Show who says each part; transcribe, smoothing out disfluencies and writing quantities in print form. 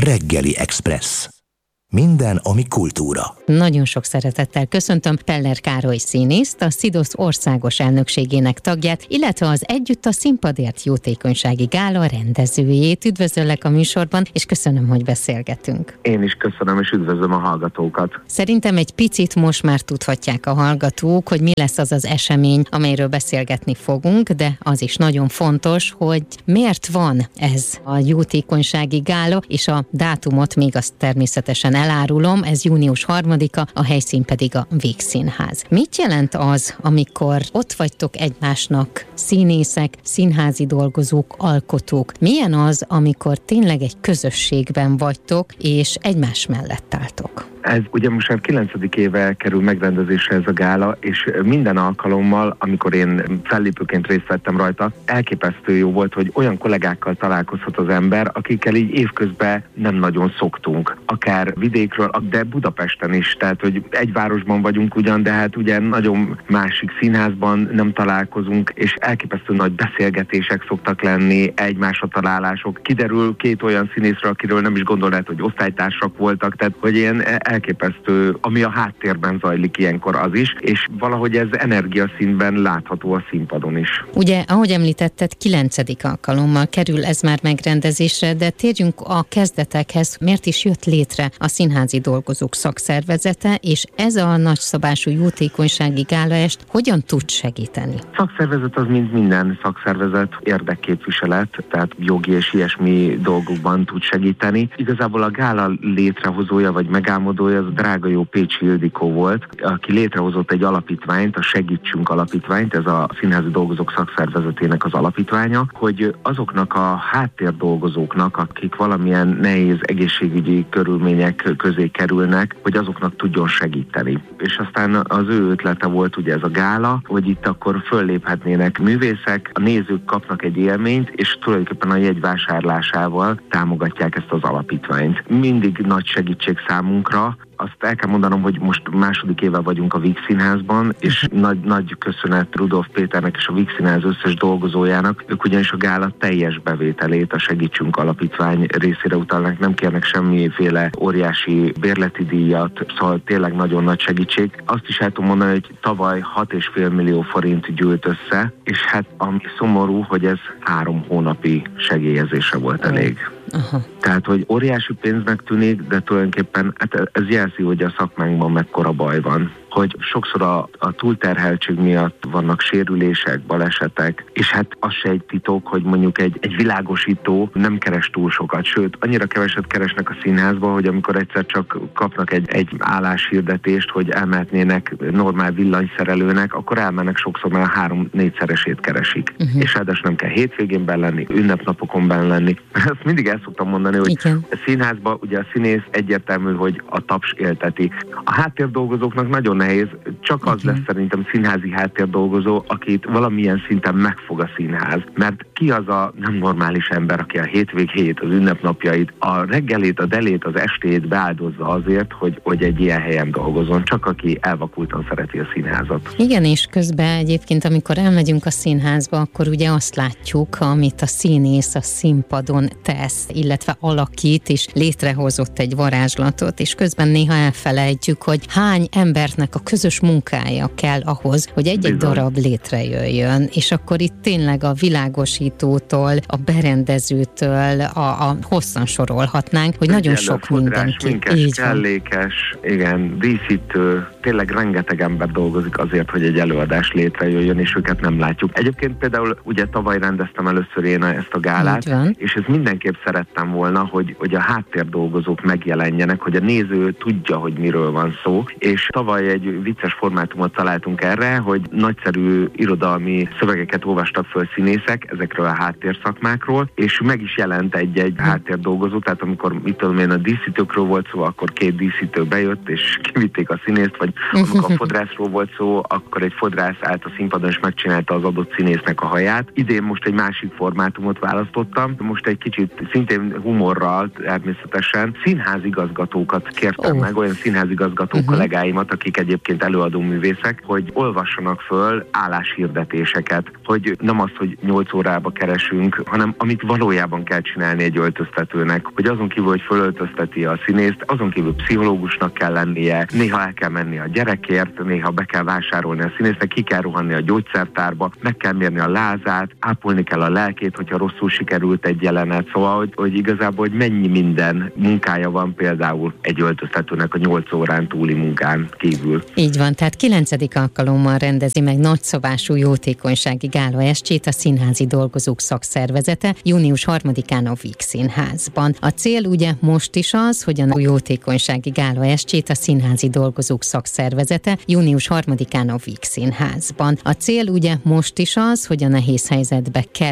Speaker 1: Reggeli Express. Minden, ami kultúra.
Speaker 2: Nagyon sok szeretettel köszöntöm Peller Károly színészt, a SZIDOSZ országos elnökségének tagját, illetve az Együtt a színpadért jótékonysági gála rendezőjét. Üdvözöllek a műsorban, és köszönöm, hogy beszélgetünk.
Speaker 3: Én is köszönöm, és üdvözlöm a hallgatókat.
Speaker 2: Szerintem egy picit most már tudhatják a hallgatók, hogy mi lesz az az esemény, amelyről beszélgetni fogunk, de az is nagyon fontos, hogy miért van ez a jótékonysági gála, és a dátumot még azt természetesen elárulom, ez június 3-a, a helyszín pedig a Vígszínház. Mit jelent az, amikor ott vagytok egymásnak, színészek, színházi dolgozók, alkotók? Milyen az, amikor tényleg egy közösségben vagytok, és egymás mellett álltok?
Speaker 3: Ez ugye most már 9. éve kerül megrendezésre ez a gála, és minden alkalommal, amikor én fellépőként részt vettem rajta, elképesztő jó volt, hogy olyan kollégákkal találkozhat az ember, akikkel így évközben nem nagyon szoktunk. Akár vidékről, de Budapesten is, tehát hogy egy városban vagyunk ugyan, de hát ugye nagyon másik színházban nem találkozunk, és elképesztő nagy beszélgetések szoktak lenni, egymásra találások. Kiderül két olyan színészről, akiről nem is gondolnád, hogy osztálytársak voltak, tehát hogy ilyen elképesztő, ami a háttérben zajlik ilyenkor az is, és valahogy ez energiaszínben látható a színpadon is.
Speaker 2: Ugye, ahogy említetted, 9. alkalommal kerül ez már megrendezésre, de térjünk a kezdetekhez. Miért is jött létre a Színházi Dolgozók Szakszervezete, és ez a nagyszabású jótékonysági gálaest hogyan tud segíteni?
Speaker 3: Szakszervezet az, mint minden szakszervezet, érdekképviselet, tehát jogi és ilyesmi dolgokban tud segíteni. Igazából a gála létrehozója vagy megálmodója az a drága jó Pécsi Ildikó volt, aki létrehozott egy alapítványt, a Segítsünk alapítványt, ez a Színházi Dolgozók Szakszervezetének az alapítványa, hogy azoknak a háttérdolgozóknak, akik valamilyen nehéz egészségügyi körülmények közé kerülnek, hogy azoknak tudjon segíteni. És aztán az ő ötlete volt ugye ez a gála, hogy itt akkor fölléphetnének művészek, a nézők kapnak egy élményt, és tulajdonképpen a jegy vásárlásával támogatják ezt az alapítványt. Mindig nagy segítség számunkra. Azt el kell mondanom, hogy most második éve vagyunk a Vígszínházban, és nagy köszönet Rudolf Péternek és a Vígszínház összes dolgozójának. Ők ugyanis a gála teljes bevételét a Segítsünk alapítvány részére utalnak, nem kérnek semmiféle óriási bérleti díjat, szóval tényleg nagyon nagy segítség. Azt is el tudom mondani, hogy tavaly 6,5 millió forint gyűlt össze, és hát ami szomorú, hogy ez 3 hónapi segélyezésre volt elég.
Speaker 2: Aha.
Speaker 3: Tehát, hogy óriási pénznek tűnik, de tulajdonképpen hát ez jelzi, hogy a szakmánkban mekkora baj van. Hogy sokszor a túlterheltség miatt vannak sérülések, balesetek, és hát az se egy titok, hogy mondjuk egy világosító nem keres túl sokat, sőt, annyira keveset keresnek a színházba, hogy amikor egyszer csak kapnak egy álláshirdetést, hogy elmehetnének normál villanyszerelőnek, akkor elmennek sokszor, mert a 3-4-szeresét keresik. És ráadásul nem kell hétvégén benn lenni, ünnepnapokon benn lenni. Ezt mindig el szoktam mondani, hogy a színházban ugye a színész egyértelmű, hogy a taps élteti. A háttérdolgozóknak nagyon nehéz, csak az lesz szerintem színházi háttérdolgozó, akit valamilyen szinten megfog a színház. Mert ki az a nem normális ember, aki a hétvégét, az ünnepnapjait, a reggelét, a delét, az estét beáldozza azért, hogy egy ilyen helyen dolgozzon, csak aki elvakultan szereti a színházat.
Speaker 2: Igen, és közben egyébként, amikor elmegyünk a színházba, akkor ugye azt látjuk, amit a színész a színpadon tesz, illetve alakít, és létrehozott egy varázslatot, és közben néha elfelejtjük, hogy hány embernek a közös munkája kell ahhoz, hogy egy-egy darab létrejöjjön, és akkor itt tényleg a világosítótól, a berendezőtől, a hosszan sorolhatnánk, hogy nagyon sok mindenki.
Speaker 3: Kellékes, igen, díszítő, tényleg rengeteg ember dolgozik azért, hogy egy előadás létrejöjjön, és őket nem látjuk. Egyébként például ugye tavaly rendeztem először én ezt a gálát, és ez mindenképp szerettem volna, hogy a háttérdolgozók megjelenjenek, hogy a néző tudja, hogy miről van szó, és tavaly egy vicces formátumot találtunk erre, hogy nagyszerű irodalmi szövegeket olvastak föl színészek ezekről a háttérszakmákról, és meg is jelent egy háttérdolgozó, tehát amikor a díszítőkről volt szó, akkor 2 díszítő bejött, és kivitték a színészt, vagy amikor a fodrászról volt szó, akkor egy fodrász állt a színpadon, és megcsinálta az adott színésznek a haját. Idén most egy másik formátumot választottam, most egy kicsit szintén humorral természetesen színházigazgatókat kértem meg, olyan színházigazgató kollégáimat, akik egyébként előadó művészek, hogy olvassanak föl álláshirdetéseket, hogy nem az, hogy 8 órába keresünk, hanem amit valójában kell csinálni egy öltöztetőnek, hogy azon kívül, hogy fölöltözteti a színészt, azon kívül pszichológusnak kell lennie, néha el kell menni a gyerekért, néha be kell vásárolni a színésznek, ki kell rohanni a gyógyszertárba, meg kell mérni a lázát, ápolni kell a lelkét, hogyha rosszul sikerült egy jelenet, szóval, hogy igazából, hogy mennyi minden munkája van például egy öltöztetőnek a 8 órán túli munkán kívül.
Speaker 2: Így van, tehát 9. alkalommal rendezi meg nagyszabású jótékonysági gála estjét a Színházi Dolgozók Szakszervezete június 3-án a Víg Színházban. A cél ugye most is az, hogy a jótékonysági gála estjét a Színházi Dolgozók Szakszervezete június 3-án a Víg Színházban. A cél ugye most is az, hogy a nehéz helyzetbe